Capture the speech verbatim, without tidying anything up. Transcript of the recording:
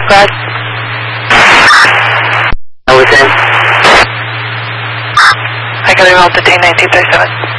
Glad. I was in. I got a roll to T nineteen thirty-seven.